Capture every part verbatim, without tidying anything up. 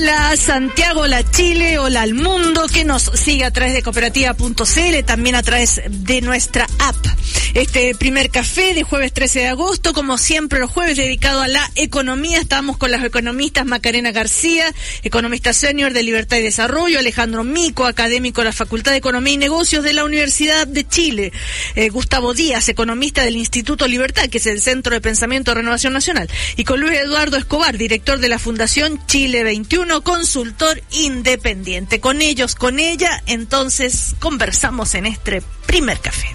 Hola Santiago, hola Chile, hola al mundo que nos sigue a través de cooperativa punto c l, también a través de nuestra app. Este primer café de jueves trece de agosto, como siempre los jueves dedicado a la economía, estamos con las economistas Macarena García, economista senior de Libertad y Desarrollo, Alejandro Mico, académico de la Facultad de Economía y Negocios de la Universidad de Chile, eh, Gustavo Díaz, economista del Instituto Libertad, que es el Centro de Pensamiento de Renovación Nacional, y con Luis Eduardo Escobar, director de la Fundación Chile veintiuno, consultor independiente. Con ellos, con ella, entonces conversamos en este primer café.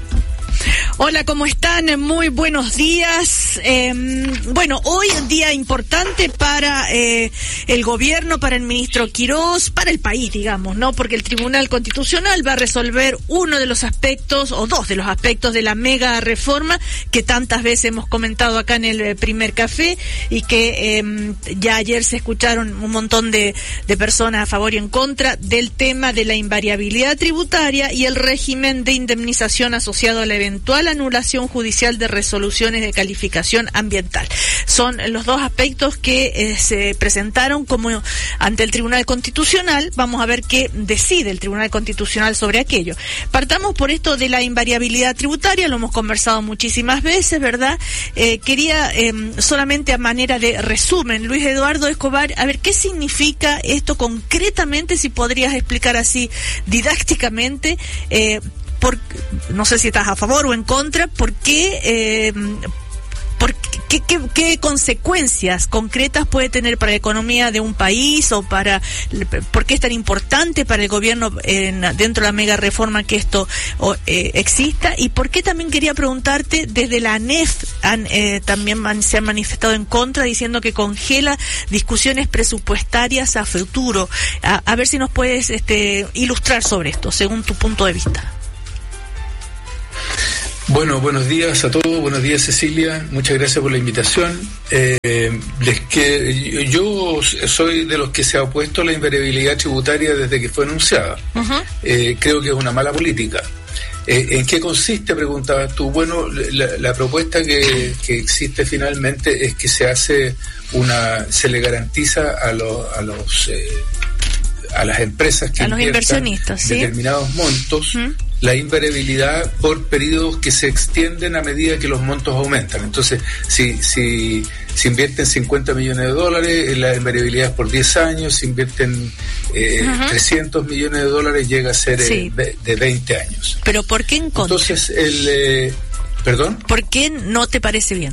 Hola, ¿cómo están? Muy buenos días. Eh, bueno, hoy un día importante para eh, el gobierno, para el ministro Quirós, para el país, digamos, ¿no? Porque el Tribunal Constitucional va a resolver uno de los aspectos, o dos de los aspectos de la mega reforma que tantas veces hemos comentado acá en el primer café y que eh, ya ayer se escucharon un montón de, de personas a favor y en contra del tema de la invariabilidad tributaria y el régimen de indemnización asociado a la eventual anulación judicial de resoluciones de calificación ambiental. Son los dos aspectos que eh, se presentaron como ante el Tribunal Constitucional. Vamos a ver qué decide el Tribunal Constitucional sobre aquello. Partamos por esto de la invariabilidad tributaria, lo hemos conversado muchísimas veces, ¿verdad? Eh, quería eh, solamente a manera de resumen, Luis Eduardo Escobar, a ver qué significa esto concretamente, si podrías explicar así didácticamente, eh, Por, no sé si estás a favor o en contra, ¿por qué, eh, por qué, qué, qué consecuencias concretas puede tener para la economía de un país o para, por qué es tan importante para el gobierno en, dentro de la mega reforma que esto o, eh, exista? Y por qué también quería preguntarte, desde la ANEF han, eh, también man, se han manifestado en contra diciendo que congela discusiones presupuestarias a futuro. A, a ver si nos puedes este, ilustrar sobre esto, según tu punto de vista. Bueno, buenos días a todos, buenos días Cecilia, muchas gracias por la invitación. Eh, es que yo soy de los que se ha opuesto a la invariabilidad tributaria desde que fue anunciada. Uh-huh. Eh, creo que es una mala política. Eh, ¿En qué consiste? Preguntabas tú. Bueno, la, la propuesta que, que existe finalmente es que se hace una, se le garantiza a los, a los eh, a las empresas que a los inversionistas, ¿sí?, determinados montos. Uh-huh. La invariabilidad por periodos que se extienden a medida que los montos aumentan. Entonces, si si, si invierten cincuenta millones de dólares, la invariabilidad es por diez años, si invierten eh, uh-huh. trescientos millones de dólares, llega a ser sí. eh, de veinte años. ¿Pero por qué en contra? Entonces, el... Eh, ¿Perdón? ¿Por qué no te parece bien?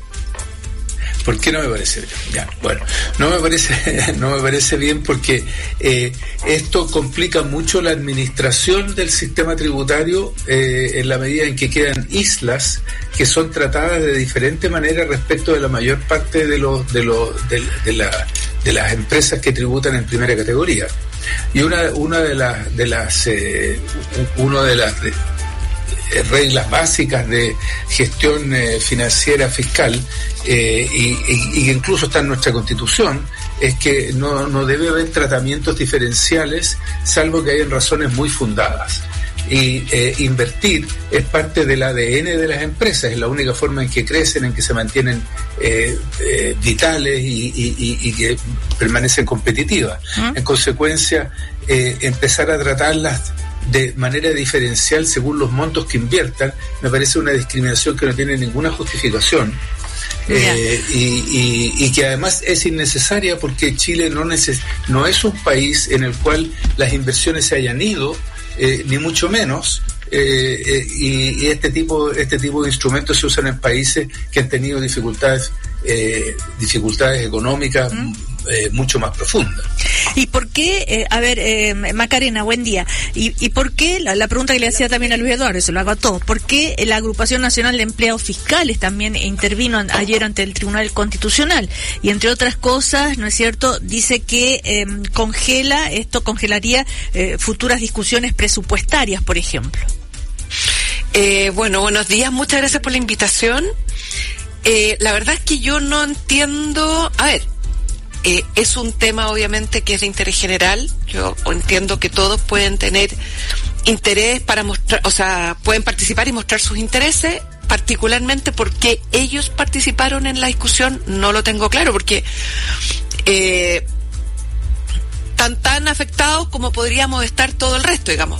¿Por qué no me parece bien? Ya, bueno, no me parece, no me parece bien porque eh, esto complica mucho la administración del sistema tributario eh, en la medida en que quedan islas que son tratadas de diferente manera respecto de la mayor parte de los de los de, de la de las empresas que tributan en primera categoría. Y una una de las de las eh, uno de las de, reglas básicas de gestión eh, financiera fiscal eh, y, y, y incluso está en nuestra Constitución, es que no, no debe haber tratamientos diferenciales salvo que hayan razones muy fundadas. Y eh, invertir es parte del A D N de las empresas, es la única forma en que crecen, en que se mantienen eh, eh, vitales y, y, y, y que permanecen competitivas. ¿Ah? En consecuencia, eh, empezar a tratarlas de manera diferencial según los montos que inviertan me parece una discriminación que no tiene ninguna justificación. Eh, y, y, y que además es innecesaria porque Chile no, neces- no es un país en el cual las inversiones se hayan ido, eh, ni mucho menos, eh, eh, y, y este tipo este tipo de instrumentos se usan en países que han tenido dificultades eh, dificultades económicas ¿Mm? eh, mucho más profundas. ¿Y por qué, eh, a ver, eh, Macarena, buen día, ¿y, y por qué, la, la pregunta que le hacía también a Luis Eduardo, se lo hago a todos, ¿por qué la Agrupación Nacional de Empleados Fiscales también intervino an, ayer ante el Tribunal Constitucional? Y entre otras cosas, ¿no es cierto?, dice que eh, congela, esto congelaría eh, futuras discusiones presupuestarias, por ejemplo. Eh, bueno, buenos días, muchas gracias por la invitación. Eh, la verdad es que yo no entiendo, a ver, Eh, es un tema obviamente que es de interés general. Yo entiendo que todos pueden tener interés para mostrar, o sea, pueden participar y mostrar sus intereses. Particularmente porque ellos participaron en la discusión, no lo tengo claro, porque eh, tan tan afectados como podríamos estar todo el resto, digamos.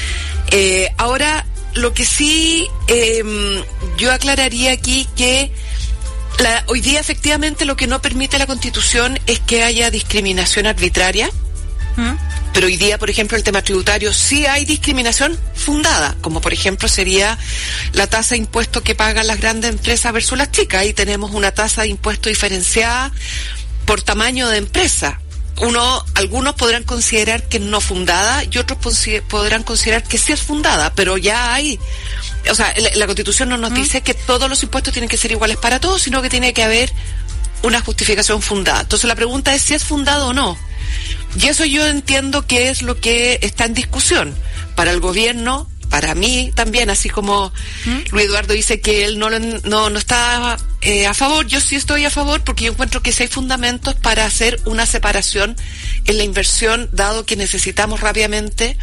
Eh, ahora, lo que sí eh, yo aclararía aquí que la, hoy día efectivamente lo que no permite la Constitución es que haya discriminación arbitraria. ¿Mm? Pero hoy día, por ejemplo, el tema tributario sí hay discriminación fundada, como por ejemplo sería la tasa de impuesto que pagan las grandes empresas versus las chicas. Ahí tenemos una tasa de impuesto diferenciada por tamaño de empresa. Uno, algunos podrán considerar que no fundada y otros podrán considerar que sí es fundada, pero ya hay, o sea, la, la Constitución no nos ¿Mm? dice que todos los impuestos tienen que ser iguales para todos, sino que tiene que haber una justificación fundada. Entonces la pregunta es si es fundado o no. Y eso yo entiendo que es lo que está en discusión. Para el gobierno, para mí también, así como ¿Mm? Luis Eduardo dice que él no no, no está eh, a favor, yo sí estoy a favor porque yo encuentro que sí hay fundamentos para hacer una separación en la inversión, dado que necesitamos rápidamente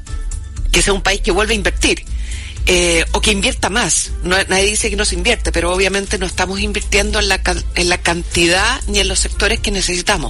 que sea un país que vuelva a invertir. Eh, o que invierta más. No, nadie dice que no se invierte, pero obviamente no estamos invirtiendo en la, en la cantidad ni en los sectores que necesitamos.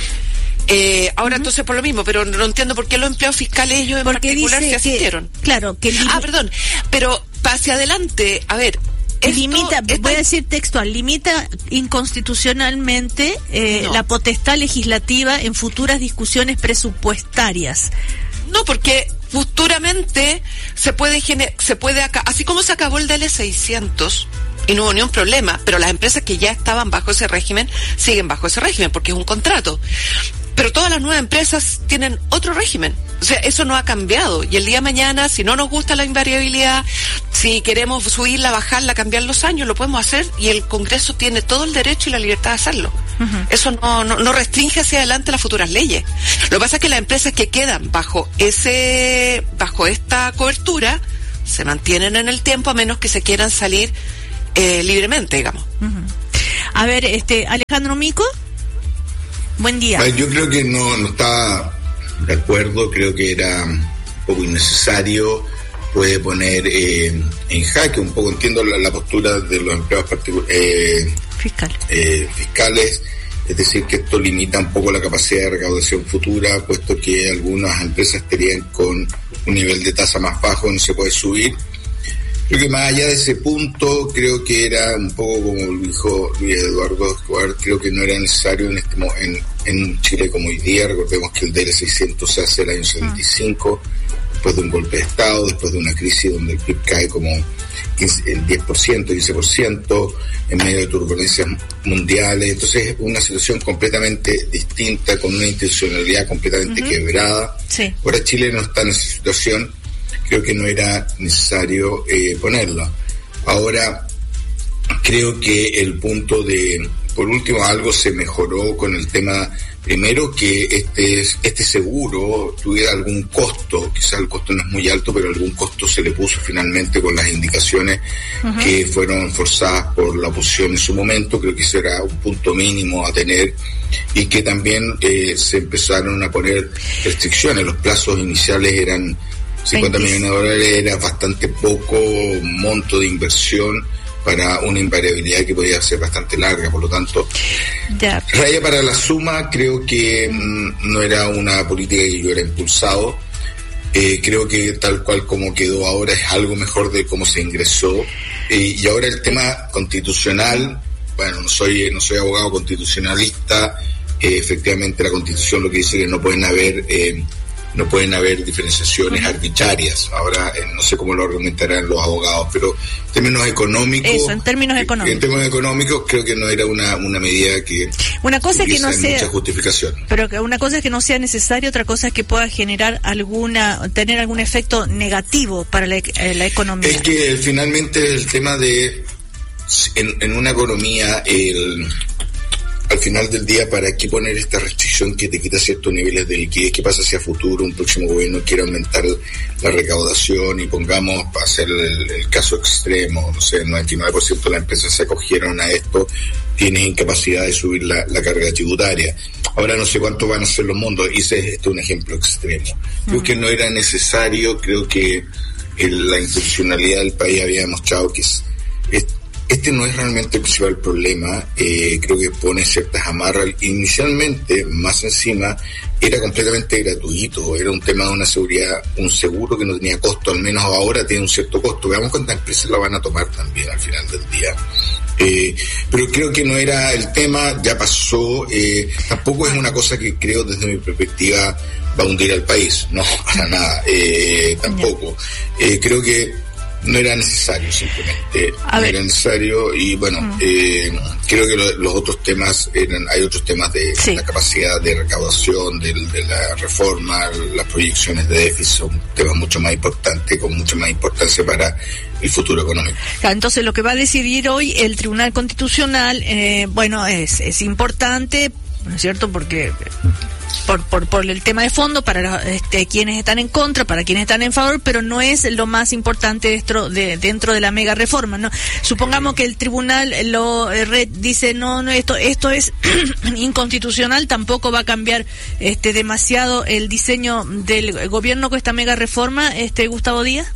Eh, ahora uh-huh. entonces por lo mismo, pero no entiendo por qué los empleados fiscales ellos en Porque particular se asistieron. Que, claro, que ah, perdón, pero hacia adelante, a ver, esto, limita, esta... voy a decir textual, limita inconstitucionalmente eh, no. la potestad legislativa en futuras discusiones presupuestarias. No, porque futuramente se puede gener- se puede acá, así como se acabó el D L seiscientos y no hubo ni un problema, pero las empresas que ya estaban bajo ese régimen siguen bajo ese régimen porque es un contrato. Pero todas las nuevas empresas tienen otro régimen. O sea, eso no ha cambiado. Y el día de mañana, si no nos gusta la invariabilidad, si queremos subirla, bajarla, cambiar los años, lo podemos hacer y el Congreso tiene todo el derecho y la libertad de hacerlo. Uh-huh. Eso no, no, no restringe hacia adelante las futuras leyes. Lo que pasa es que las empresas que quedan bajo ese, bajo esta cobertura, se mantienen en el tiempo a menos que se quieran salir eh, libremente, digamos. Uh-huh. A ver, este, Alejandro Mico. Buen día. Yo creo que no, no estaba de acuerdo, creo que era un poco innecesario, puede poner eh, en jaque, un poco entiendo la, la postura de los empleados particulares, eh, Fiscal. eh, fiscales, es decir, que esto limita un poco la capacidad de recaudación futura, puesto que algunas empresas estarían con un nivel de tasa más bajo, no se puede subir. Creo que más allá de ese punto, creo que era un poco como lo dijo Luis Eduardo Escobar, creo que no era necesario en este en, en un Chile como hoy día. Recordemos que el D L seiscientos se hace el año setenta y cinco, después de un golpe de Estado, después de una crisis donde el P I B cae como quince, el diez por ciento, quince por ciento, en medio de turbulencias mundiales. Entonces es una situación completamente distinta, con una institucionalidad completamente uh-huh. quebrada. Sí. Ahora Chile no está en esa situación. Creo que no era necesario eh, ponerlo. Ahora, creo que el punto de, por último, algo se mejoró con el tema, primero que este este seguro tuviera algún costo, quizás el costo no es muy alto, pero algún costo se le puso finalmente con las indicaciones uh-huh. que fueron forzadas por la oposición en su momento. Creo que ese era un punto mínimo a tener, y que también eh, se empezaron a poner restricciones. Los plazos iniciales eran cincuenta millones de dólares, era bastante poco monto de inversión para una invariabilidad que podía ser bastante larga, por lo tanto, yeah. raya para la suma. Creo que mm, no era una política que yo hubiera impulsado. Eh, creo que tal cual como quedó ahora es algo mejor de cómo se ingresó. Eh, y ahora el tema constitucional, bueno, no soy no soy abogado constitucionalista. Eh, efectivamente la Constitución lo que dice que no pueden haber eh, no pueden haber diferenciaciones uh-huh. arbitrarias. Ahora, eh, no sé cómo lo argumentarán los abogados, pero en términos económicos... Eso, en términos económicos. En términos económicos creo que no era una, una medida que... Una cosa es que no sea... mucha justificación. Pero que una cosa es que no sea necesario, otra cosa es que pueda generar alguna... tener algún efecto negativo para la, eh, la economía. Es que finalmente el tema de... En, en una economía, el... al final del día, ¿para qué poner esta restricción que te quita ciertos niveles de liquidez? ¿Qué pasa si a futuro un próximo gobierno quiere aumentar la recaudación y pongamos, para hacer el, el caso extremo, no sé, el noventa y nueve por ciento de las empresas se acogieron a esto, tienes incapacidad de subir la, la carga tributaria? Ahora no sé cuánto van a ser los montos, y ese es este un ejemplo extremo. Creo uh-huh. que no era necesario, creo que el, la institucionalidad del país había demostrado que es, es este no es realmente el principal problema. Eh, creo que pone ciertas amarras. Inicialmente, más encima, era completamente gratuito, era un tema de una seguridad, un seguro que no tenía costo, al menos ahora tiene un cierto costo. Veamos cuántas empresas lo van a tomar también al final del día. Eh, pero creo que no era el tema, ya pasó, eh, tampoco es una cosa que creo desde mi perspectiva va a hundir al país, no, para nada, eh, tampoco. Eh, creo que no era necesario, simplemente no era necesario, y bueno, mm. eh, creo que lo, los otros temas eran, hay otros temas de sí. la capacidad de recaudación, de, de la reforma, las proyecciones de déficit son temas mucho más importantes, con mucha más importancia para el futuro económico. Entonces lo que va a decidir hoy el Tribunal Constitucional, eh, bueno, es, es importante, ¿no es cierto?, porque por, por, por el tema de fondo, para este, quienes están en contra, para quienes están en favor, pero no es lo más importante dentro de, dentro de la mega reforma, ¿no? Supongamos que el tribunal lo eh, dice, no, no, esto, esto es inconstitucional, tampoco va a cambiar este demasiado el diseño del gobierno con esta mega reforma, este Gustavo Díaz.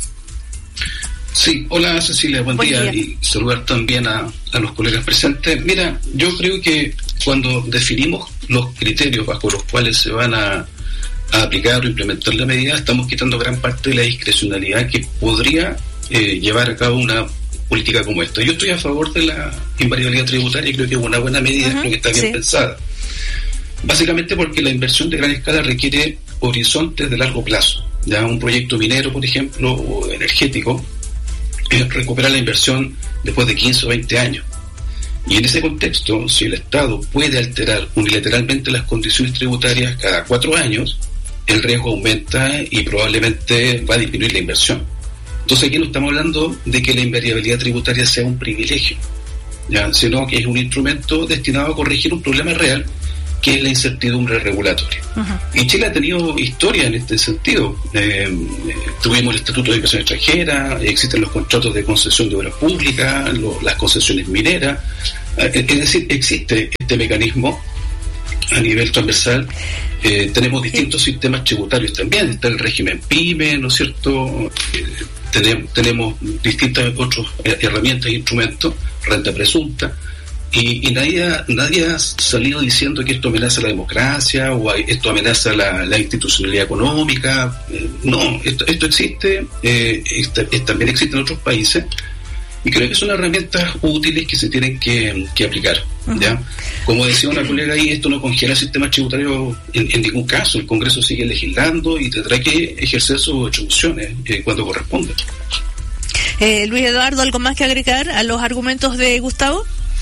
Sí, hola Cecilia, buen, buen día. día y saludar también a, a los colegas presentes. Mira, yo creo que cuando definimos los criterios bajo los cuales se van a, a aplicar o implementar la medida, estamos quitando gran parte de la discrecionalidad que podría eh, llevar a cabo una política como esta. Yo estoy a favor de la invariabilidad tributaria y creo que es una buena medida, uh-huh, creo que está bien sí. pensada. Básicamente porque la inversión de gran escala requiere horizontes de largo plazo. Ya un proyecto minero, por ejemplo, o energético, es recuperar la inversión después de quince o veinte años. Y en ese contexto, si el Estado puede alterar unilateralmente las condiciones tributarias cada cuatro años, el riesgo aumenta y probablemente va a disminuir la inversión. Entonces aquí no estamos hablando de que la invariabilidad tributaria sea un privilegio, ¿ya?, sino que es un instrumento destinado a corregir un problema real, que es la incertidumbre regulatoria. Uh-huh. Y Chile ha tenido historia en este sentido. Eh, tuvimos el Estatuto de Inversión Extranjera, existen los contratos de concesión de obras públicas, lo, las concesiones mineras. Eh, es decir, existe este mecanismo a nivel transversal. Eh, tenemos distintos sí. sistemas tributarios también. Está el régimen PYME, ¿no es cierto? Eh, tenemos, tenemos distintas otras herramientas e instrumentos, renta presunta. Y, y nadie, nadie ha salido diciendo que esto amenaza la democracia o esto amenaza la, la institucionalidad económica. Eh, no, esto, esto existe, eh, esta, también existe en otros países, y creo que son herramientas útiles que se tienen que, que aplicar. ¿Ya? Como decía una colega ahí, esto no congela el sistema tributario en, en ningún caso. El Congreso sigue legislando y tendrá que ejercer sus atribuciones eh, cuando corresponda. Eh, Luis Eduardo, ¿algo más que agregar a los argumentos de Gustavo?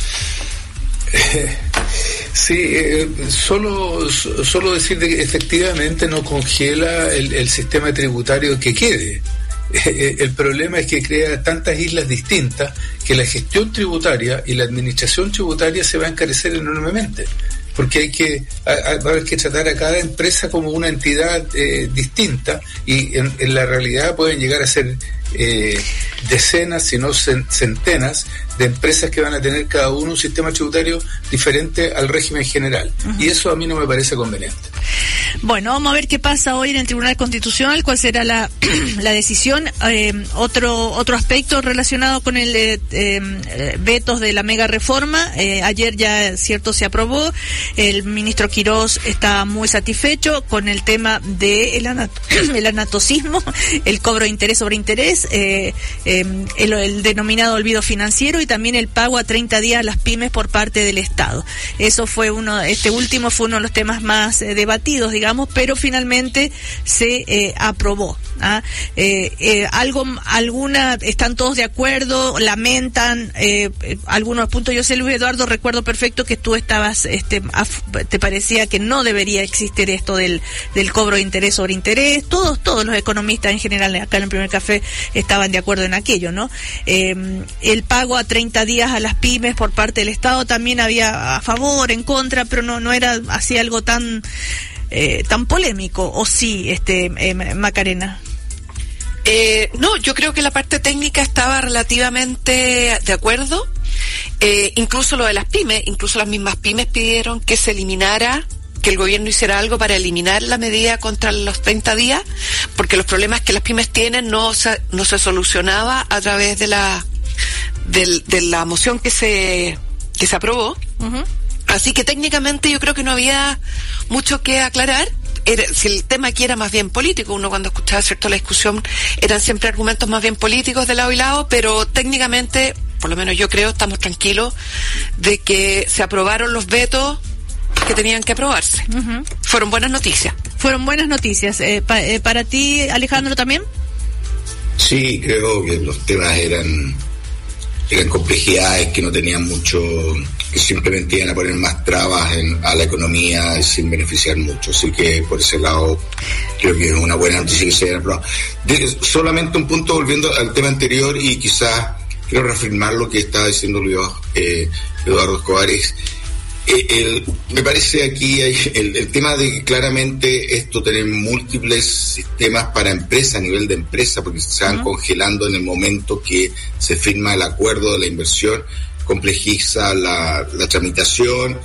Sí, eh, solo solo decir que efectivamente no congela el, el sistema tributario que quede. Eh, el problema es que crea tantas islas distintas que la gestión tributaria y la administración tributaria se va a encarecer enormemente, porque hay que a, a, va a haber que tratar a cada empresa como una entidad eh, distinta, y en, en la realidad pueden llegar a ser eh, decenas, si no centenas, de empresas que van a tener cada uno un sistema tributario diferente al régimen general. Uh-huh. Y eso a mí no me parece conveniente. Bueno, vamos a ver qué pasa hoy en el Tribunal Constitucional, cuál será la, la decisión. Eh, otro otro aspecto relacionado con el eh, eh, vetos de la mega reforma. Eh, ayer ya, cierto, se aprobó. El ministro Quirós está muy satisfecho con el tema de el, anat- el anatocismo, el cobro de interés sobre interés, eh, eh, el, el denominado olvido financiero, y también el pago a treinta días a las pymes por parte del Estado. Eso fue uno, este último fue uno de los temas más eh, debatidos, digamos, pero finalmente se eh, aprobó. ¿ah? Eh, eh, algo, alguna, están todos de acuerdo, lamentan eh, eh, algunos puntos. Yo sé, Luis Eduardo, recuerdo perfecto que tú estabas, este, af, te parecía que no debería existir esto del, del cobro de interés sobre interés. Todos, todos los economistas en general acá en el Primer Café estaban de acuerdo en aquello, ¿no? Eh, el pago a treinta días a las pymes por parte del Estado también había a favor, en contra, pero no, no era así algo tan eh, tan polémico, ¿o sí, este eh, Macarena? Eh, no, yo creo que la parte técnica estaba relativamente de acuerdo. Eh, incluso lo de las pymes, incluso las mismas pymes pidieron que se eliminara, que el gobierno hiciera algo para eliminar la medida contra los treinta días, porque los problemas que las pymes tienen no se, no se solucionaba a través de la del, de la moción que se que se aprobó. Uh-huh. Así que técnicamente yo creo que no había mucho que aclarar. Era, si el tema aquí era más bien político, uno cuando escuchaba, cierto, la discusión, eran siempre argumentos más bien políticos de lado y lado, pero técnicamente, por lo menos yo creo, estamos tranquilos de que se aprobaron los vetos que tenían que aprobarse. Uh-huh. Fueron buenas noticias. Fueron buenas noticias. Eh, pa, eh, ¿Para ti, Alejandro, también? Sí, creo que los temas eran, eran complejidades que no tenían mucho, que simplemente iban a poner más trabas en, a la economía sin beneficiar mucho. Así que por ese lado creo que es una buena noticia que se hayan aprobado. De, solamente un punto volviendo al tema anterior y quizás quiero reafirmar lo que estaba diciendo eh, Eduardo Escobar. Es, eh, el, me parece aquí hay el, el tema de que claramente esto tener múltiples sistemas para empresa, a nivel de empresa, porque se van uh-huh. congelando en el momento que se firma el acuerdo de la inversión, complejiza la, la tramitación,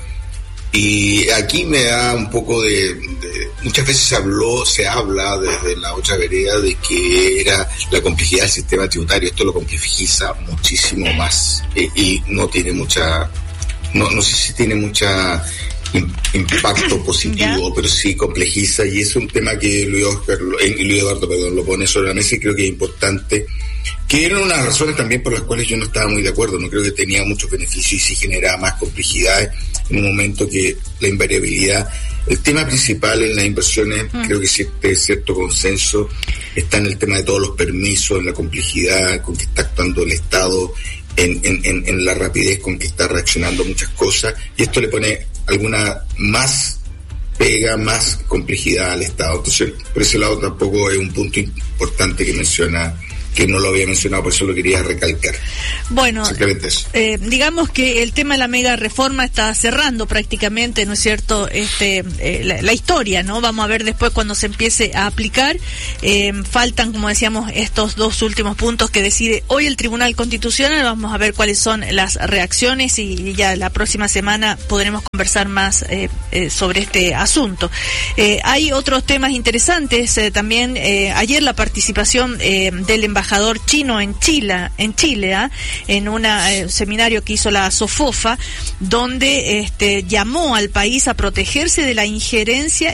y aquí me da un poco de, de muchas veces se habló, se habla desde la otra vereda de que era la complejidad del sistema tributario. Esto lo complejiza muchísimo más eh, y no tiene mucha no no sé si tiene mucha in, impacto positivo, pero sí complejiza, y es un tema que Luis Oscar, eh, Luis Eduardo perdón, lo pone sobre la mesa, y creo que es importante, que eran unas razones también por las cuales yo no estaba muy de acuerdo. No creo que tenía muchos beneficios y sí generaba más complejidades en un momento que la invariabilidad, el tema principal en las inversiones, mm. creo que existe cierto consenso, está en el tema de todos los permisos, en la complejidad con que está actuando el Estado, en, en, en, en la rapidez con que está reaccionando a muchas cosas, y esto le pone alguna más pega, más complejidad al Estado. Entonces, por ese lado tampoco es un punto importante que menciona, que no lo había mencionado, por eso lo quería recalcar. Bueno, eh, digamos que el tema de la mega reforma está cerrando prácticamente, ¿no es cierto?, este, eh, la, la historia, ¿no? Vamos a ver después cuando se empiece a aplicar. Eh, faltan, como decíamos, estos dos últimos puntos que decide hoy el Tribunal Constitucional. Vamos a ver cuáles son las reacciones y ya la próxima semana podremos conversar más eh, eh, sobre este asunto. Eh, hay otros temas interesantes eh, también. Eh, ayer la participación eh, del embajador embajador chino en Chile, en Chile, ¿eh? en un eh, seminario que hizo la SOFOFA, donde este, llamó al país a protegerse de la injerencia